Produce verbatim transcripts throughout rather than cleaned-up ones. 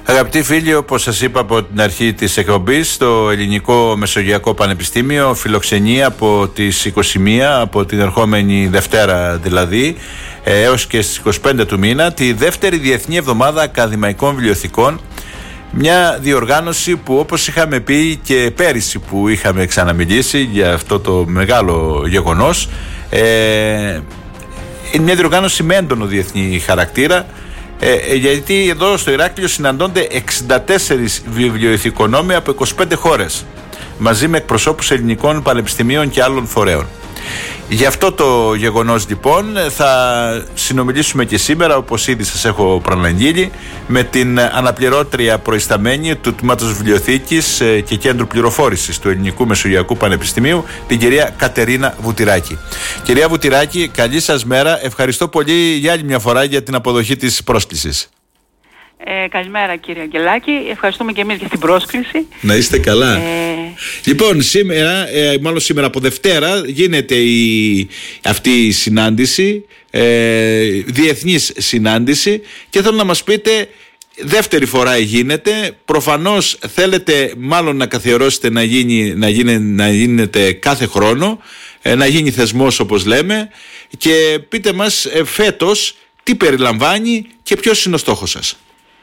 Αγαπητοί φίλοι, όπως σας είπα από την αρχή της εκπομπής, το Ελληνικό Μεσογειακό Πανεπιστήμιο φιλοξενεί από τις είκοσι μία, από την ερχόμενη Δευτέρα δηλαδή, έως και στις είκοσι πέντε του μήνα, τη δεύτερη Διεθνή Εβδομάδα Ακαδημαϊκών Βιβλιοθηκών. Μια διοργάνωση που, όπως είχαμε πει και πέρυσι που είχαμε ξαναμιλήσει για αυτό το μεγάλο γεγονός, ε, είναι μια διοργάνωση με έντονο διεθνή χαρακτήρα, ε, γιατί εδώ στο Ηράκλειο συναντώνται εξήντα τέσσερις βιβλιοθηκονόμοι από είκοσι πέντε χώρες, μαζί με εκπροσώπους ελληνικών πανεπιστημίων και άλλων φορέων. Γι' αυτό το γεγονός λοιπόν θα συνομιλήσουμε και σήμερα, όπως ήδη σας έχω προαναγγείλει, με την αναπληρώτρια προϊσταμένη του Τμήματος Βιβλιοθήκης και Κέντρου Πληροφόρησης του Ελληνικού Μεσογειακού Πανεπιστημίου, την κυρία Κατερίνα Βουτυράκη. Κυρία Βουτυράκη, καλή σας μέρα. Ευχαριστώ πολύ για άλλη μια φορά για την αποδοχή της πρόσκλησης. Ε, καλημέρα κύριε Αγγελάκη, ευχαριστούμε και εμείς για την πρόσκληση. Να είστε καλά. Ε... Λοιπόν, σήμερα, ε, μάλλον σήμερα από Δευτέρα γίνεται η, αυτή η συνάντηση, ε, διεθνής συνάντηση, και θέλω να μας πείτε, δεύτερη φορά γίνεται, προφανώς θέλετε μάλλον να καθιερώσετε να, γίνει, να, γίνει, να γίνεται κάθε χρόνο, ε, να γίνει θεσμός όπως λέμε, και πείτε μας ε, φέτος τι περιλαμβάνει και ποιος είναι ο στόχος σας.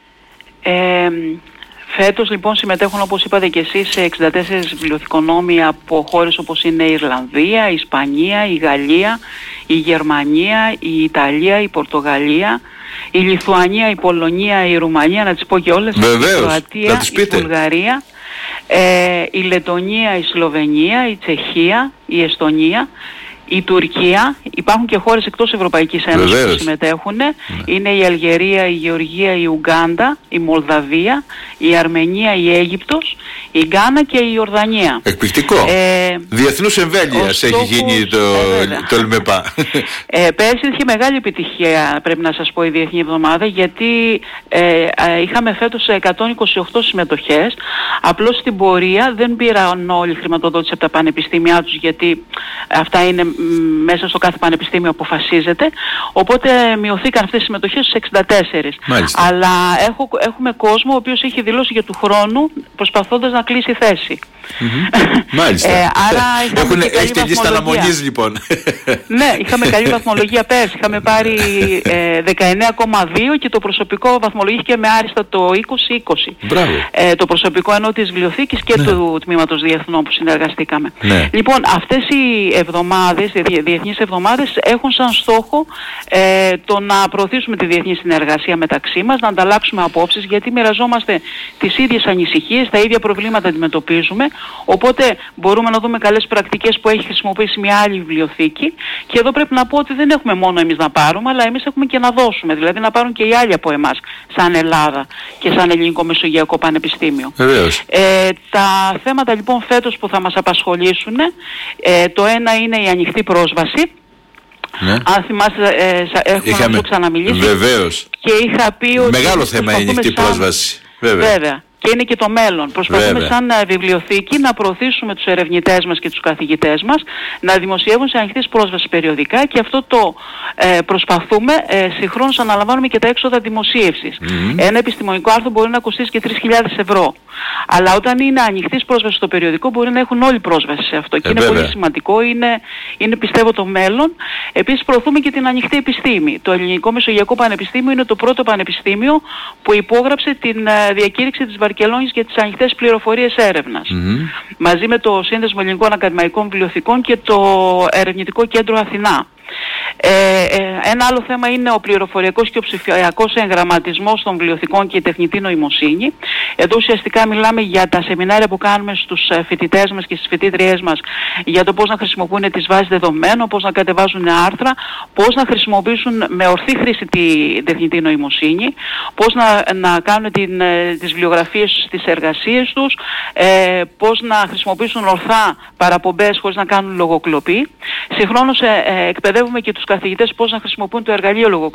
Ε, φέτος λοιπόν συμμετέχουν, όπως είπατε και εσείς, σε εξήντα τέσσερις βιβλιοθηκονόμοι από χώρες όπως είναι η Ιρλανδία, η Ισπανία, η Γαλλία, η Γερμανία, η Ιταλία, η Πορτογαλία, η Λιθουανία, η Πολωνία, η Ρουμανία, να τις πω και όλες, Βεβαίως, η Κροατία, η Βουλγαρία, ε, η Λετονία, η Σλοβενία, η Τσεχία, η Εστονία, η Τουρκία. Υπάρχουν και χώρες εκτός Ευρωπαϊκής Ένωσης Βεβαίως. που συμμετέχουν. Ναι. Είναι η Αλγερία, η Γεωργία, η Ουγκάντα, η Μολδαβία, η Αρμενία, η Αίγυπτος, η Γκάνα και η Ιορδανία. Εκπληκτικό. Ε, Διεθνούς εμβέλειας έχει γίνει το, το ΕΛΜΕΠΑ. Ε, πέρσι είχε μεγάλη επιτυχία, πρέπει να σας πω, η Διεθνή Εβδομάδα, γιατί ε, ε, είχαμε φέτος εκατόν είκοσι οκτώ συμμετοχές. Απλώς στην πορεία δεν πήραν όλη η χρηματοδότηση από τα πανεπιστήμια τους, γιατί αυτά είναι μέσα στο κάθε πανεπιστήμιο αποφασίζεται, οπότε μειωθήκαν αυτές οι συμμετοχές στους εξήντα τέσσερις. Μάλιστα. Αλλά έχω, έχουμε κόσμο ο οποίος έχει δηλώσει για του χρόνου προσπαθώντας να κλείσει θέση. Mm-hmm. Μάλιστα. ε, άρα Έχουν, έχετε λίστα αναμονής λοιπόν. Ναι, είχαμε καλή βαθμολογία πέρσι. Είχαμε πάρει ε, δεκαεννέα κόμμα δύο και το προσωπικό βαθμολογήθηκε με άριστα το είκοσι είκοσι. Ε, το προσωπικό ενώ της βιβλιοθήκης και ναι. του Τμήματος Διεθνών που συνεργαστήκαμε. Ναι. Λοιπόν, αυτές οι εβδομάδες, οι διεθνείς εβδομάδες, έχουν σαν στόχο ε, το να προωθήσουμε τη διεθνή συνεργασία μεταξύ μας, να ανταλλάξουμε απόψεις, γιατί μοιραζόμαστε τις ίδιες ανησυχίες, τα ίδια προβλήματα αντιμετωπίζουμε. Οπότε μπορούμε να δούμε καλές πρακτικές που έχει χρησιμοποιήσει μια άλλη βιβλιοθήκη, και εδώ πρέπει να πω ότι δεν έχουμε μόνο εμείς να πάρουμε, αλλά εμείς έχουμε και να δώσουμε, δηλαδή να πάρουν και οι άλλοι από εμάς, σαν Ελλάδα και σαν Ελληνικό Μεσογειακό Πανεπιστήμιο. Ε, τα θέματα λοιπόν φέτος που θα μας απασχολήσουν, ε, το ένα είναι η ανοιχτή πρόσβαση. Ναι. Αν θυμάστε, ε, έχουμε Είχαμε... να ξαναμιλήσει. Βεβαίως. Και είχα πει ότι μεγάλο θέμα η ανοιχτή σαν... πρόσβαση. Βέβαια. Βέβαια. Και είναι και το μέλλον. Προσπαθούμε Βέβαια. σαν βιβλιοθήκη να προωθήσουμε τους ερευνητές μας και τους καθηγητές μας να δημοσιεύουν σε ανοιχτής πρόσβαση περιοδικά, και αυτό το ε, προσπαθούμε. Ε, συγχρόνως αναλαμβάνουμε και τα έξοδα δημοσίευσης. Mm-hmm. Ένα επιστημονικό άρθρο μπορεί να κοστίσει και τρεις χιλιάδες ευρώ. Αλλά όταν είναι ανοιχτής πρόσβαση στο περιοδικό, μπορεί να έχουν όλοι πρόσβαση σε αυτό. Και ε, είναι βέβαια. πολύ σημαντικό, είναι, είναι πιστεύω το μέλλον. Επίσης προωθούμε και την ανοιχτή επιστήμη. Το Ελληνικό Μεσογειακό Πανεπιστήμιο είναι το πρώτο πανεπιστήμιο που υπόγραψε την ε, διακήρυξη της Βαρκελόνης για τις ανοιχτές πληροφορίες έρευνας. Mm-hmm. Μαζί με το Σύνδεσμο Ελληνικών Ακαδημαϊκών Βιβλιοθηκών και το Ερευνητικό Κέντρο Αθηνά. Ε, ε, ένα άλλο θέμα είναι ο πληροφοριακός και ο ψηφιακός εγγραμματισμός των βιβλιοθηκών και η τεχνητή νοημοσύνη. Εδώ ουσιαστικά μιλάμε για τα σεμινάρια που κάνουμε στους φοιτητές μας και στις φοιτήτριές μας για το πώς να χρησιμοποιούν τις βάσεις δεδομένων, πώς να κατεβάζουν άρθρα, πώς να χρησιμοποιήσουν με ορθή χρήση την τεχνητή νοημοσύνη, πώς να, να κάνουν την, τις βιβλιογραφίες στις εργασίες τους, ε, πώς να χρησιμοποιήσουν ορθά παραπομπές χωρίς να κάνουν λογοκλοπή. Συγχρόνως ε, ε, εκπαιδεύουμε και τους καθηγητές πώς να χρησιμοποιούν το εργαλείο λογοκλοπή